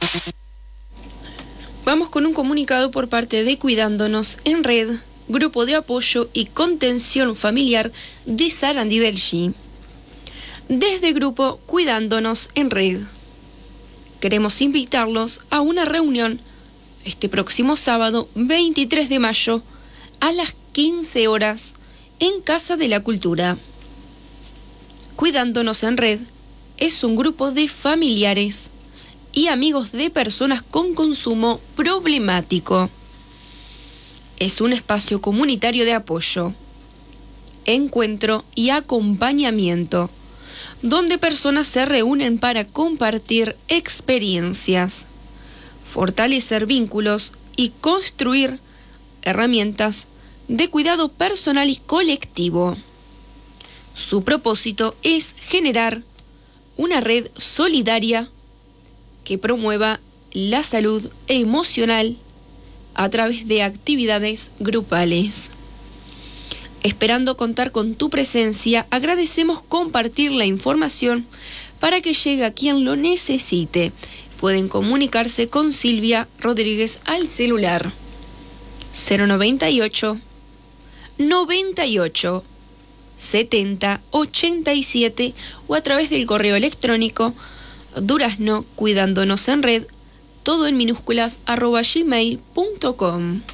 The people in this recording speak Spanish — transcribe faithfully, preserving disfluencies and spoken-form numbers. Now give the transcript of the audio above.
Vamos con un comunicado por parte de Cuidándonos en Red, Grupo de Apoyo y Contención Familiar de Sarandí del G. Desde Grupo Cuidándonos en Red, queremos invitarlos a una reunión este próximo sábado veintitrés de mayo a las quince horas en Casa de la Cultura. Cuidándonos en Red es un grupo de familiares y amigos de personas con consumo problemático. Es un espacio comunitario de apoyo, encuentro y acompañamiento, donde personas se reúnen para compartir experiencias, fortalecer vínculos y construir herramientas de cuidado personal y colectivo. Su propósito es generar una red solidaria que promueva la salud emocional a través de actividades grupales. Esperando contar con tu presencia, agradecemos compartir la información para que llegue a quien lo necesite. Pueden comunicarse con Silvia Rodríguez al celular cero noventa y ocho, noventa y ocho, setenta, ochenta y siete o a través del correo electrónico durazno cuidándonos en red, todo en minúsculas, arroba gmail punto com.